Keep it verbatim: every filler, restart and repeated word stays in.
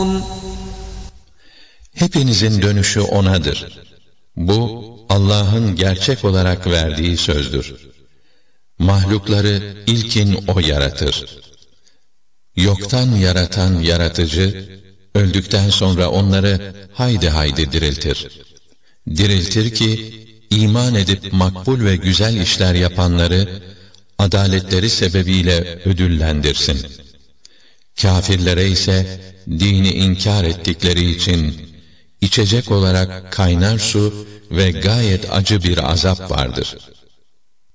Hepinizin dönüşü O'nadır. Bu, Allah'ın gerçek olarak verdiği sözdür. Mahlukları ilkin O yaratır. Yoktan yaratan yaratıcı, öldükten sonra onları haydi haydi diriltir. Diriltir ki, iman edip makbul ve güzel işler yapanları, adaletleri sebebiyle ödüllendirsin. Kâfirlere ise, dini inkar ettikleri için, içecek olarak kaynar su ve gayet acı bir azap vardır.